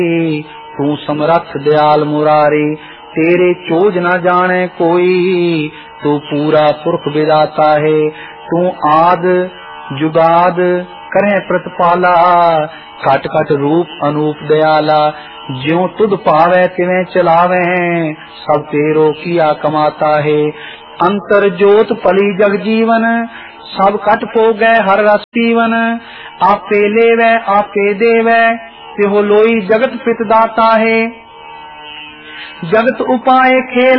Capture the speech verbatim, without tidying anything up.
तू समरथ दयाल मुरारी, तेरे चोज न जाने कोई, तू पूरा पुरख विदाता है। तू आद जुगाद करे प्रतिपाला, कट कट रूप अनूप दयाला, ज्यों तुद पावे तिवें चलावे, सब तेरो किया कमाता है। अंतर जोत पली जग जीवन, सब कट पो गए हर रस पीवन, आपे लेवे आपे देवे, तिहो लोई जगत पित दाता है। जगत उपाय खेल